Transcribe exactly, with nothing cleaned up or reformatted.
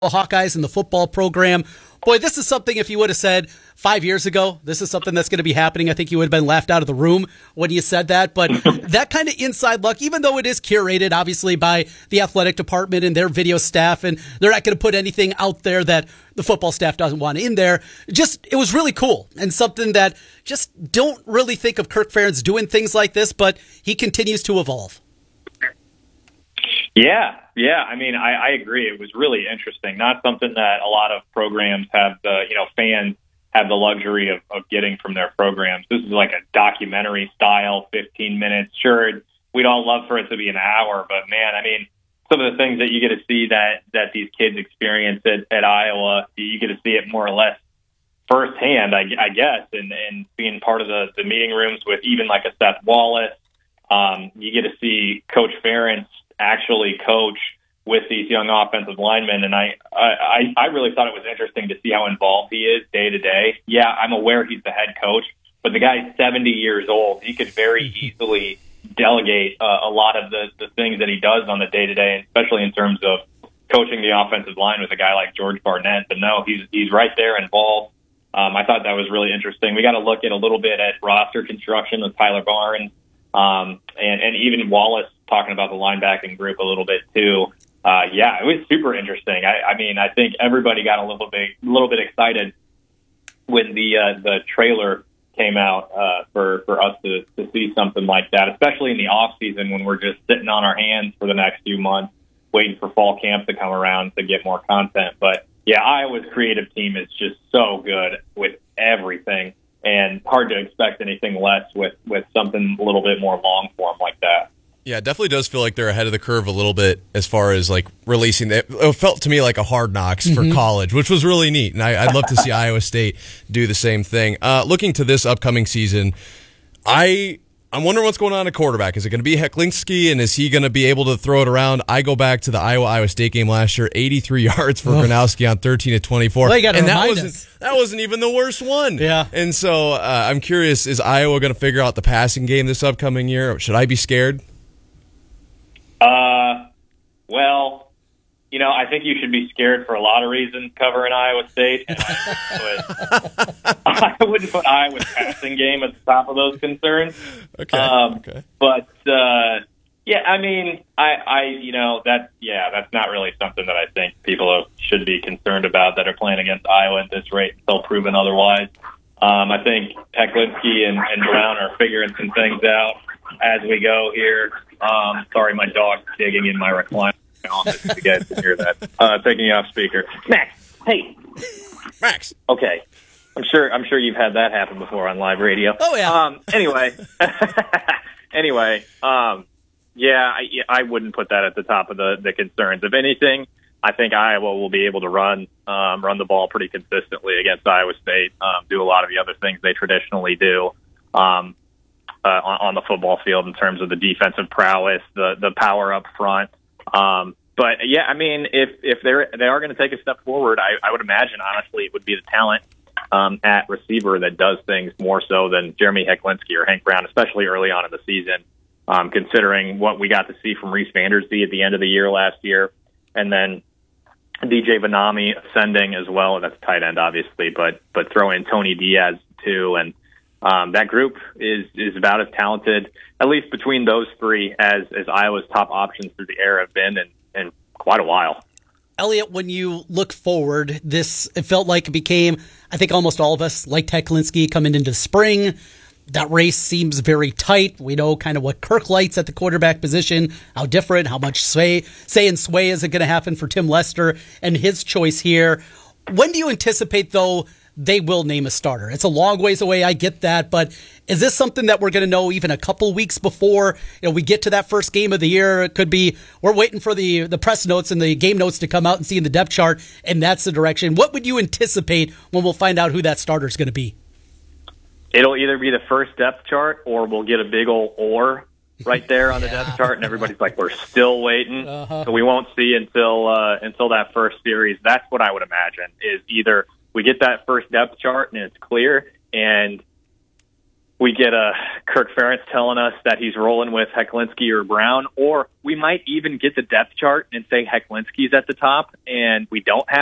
Hawkeyes and the football program. Boy, this is something, if you would have said five years ago, this is something that's going to be happening, I think you would have been laughed out of the room when you said that. But that kind of inside luck, even though it is curated, obviously, by the athletic department and their video staff, and they're not going to put anything out there that the football staff doesn't want in there, just, it was really cool and something that just don't really think of Kirk Ferentz doing things like this, but he continues to evolve. Yeah, yeah. I mean, I, I agree. It was really interesting. Not something that a lot of programs have the, you know, fans have the luxury of, of getting from their programs. This is like a documentary style, fifteen minutes. Sure, we'd all love for it to be an hour, but man, I mean, some of the things that you get to see that, that these kids experience at, at Iowa, you get to see it more or less firsthand, I, I guess, and, and being part of the, the meeting rooms with even like a Seth Wallace. Um, you get to see Coach Ferentz actually coach with these young offensive linemen. And I, I, I really thought it was interesting to see how involved he is day to day. Yeah, I'm aware he's the head coach, but the guy's seventy years old. He could very easily delegate uh, a lot of the, the things that he does on the day to day, especially in terms of coaching the offensive line with a guy like George Barnett. But no, he's, he's right there involved. Um, I thought that was really interesting. We got to look at a little bit at roster construction with Tyler Barnes, um, and, and even Wallace talking about the linebacking group a little bit too. Uh, yeah, it was super interesting. I, I mean, I think everybody got a little bit, a little bit excited when the uh, the trailer came out uh, for for us to, to see something like that, especially in the off season when we're just sitting on our hands for the next few months, waiting for fall camp to come around to get more content. But yeah, Iowa's creative team is just so good with everything, and hard to expect anything less with with something a little bit more long form like that. Yeah, it definitely does feel like they're ahead of the curve a little bit as far as like releasing it. It felt to me like a Hard Knocks for mm-hmm. college, which was really neat. And I, I'd love to see Iowa State do the same thing. Uh, looking to this upcoming season, I, I'm wondering what's going on at quarterback. Is it going to be Hecklinski, and is he going to be able to throw it around? I go back to the Iowa-Iowa State game last year, eighty-three yards for oh. Gronowski on thirteen of twenty-four. Well, you gotta and that remind wasn't, us. that wasn't even the worst one. Yeah. And so uh, I'm curious, is Iowa going to figure out the passing game this upcoming year? Should I be scared? Uh, well, you know, I think you should be scared for a lot of reasons covering Iowa State. And I, would, I wouldn't put Iowa's passing game at the top of those concerns. Okay. Um, okay. But, uh, yeah, I mean, I, I, you know, that's, yeah, that's not really something that I think people should be concerned about that are playing against Iowa at this rate until proven otherwise. Um, I think Hecklinski and, and Brown are figuring some things out as we go here. Um, sorry, my dog's digging in my recliner office. If you guys can hear that. Uh, taking you off speaker. Max, hey. Max. Okay. I'm sure I'm sure you've had that happen before on live radio. Oh, yeah. Um, anyway. anyway, um, yeah, I, I wouldn't put that at the top of the, the concerns. If anything, I think Iowa will be able to run um, run the ball pretty consistently against Iowa State, um, do a lot of the other things they traditionally do. Um Uh, on, on the football field in terms of the defensive prowess, the the power up front. Um, but yeah, I mean, if if they're they are going to take a step forward, I, I would imagine honestly it would be the talent um, at receiver that does things more so than Jeremy Hecklinski or Hank Brown, especially early on in the season. Um, considering what we got to see from Reese Vandersdee at the end of the year last year, and then D J Vanami ascending as well. That's tight end, obviously, but but throw in Tony Diaz too, and Um, that group is, is about as talented, at least between those three, as, as Iowa's top options through the air have been in, in quite a while. Elliot, when you look forward, this it felt like it became, I think almost all of us, like Hecklinski coming into spring. That race seems very tight. We know kind of what Kirk likes at the quarterback position, how different, how much sway, say and sway is it going to happen for Tim Lester and his choice here. When do you anticipate, though, they will name a starter? It's a long ways away, I get that, but is this something that we're going to know even a couple weeks before you know we get to that first game of the year? It could be we're waiting for the the press notes and the game notes to come out and seeing the depth chart, and that's the direction. What would you anticipate when we'll find out who that starter is going to be? It'll either be the first depth chart, or we'll get a big old or right there on the yeah. depth chart, and everybody's like, we're still waiting. Uh-huh. So we won't see until uh, until that first series. That's what I would imagine, is either we get that first depth chart and it's clear, and we get a Kirk Ferentz telling us that he's rolling with Hecklinski or Brown, or we might even get the depth chart and say Hecklinski's at the top, and we don't have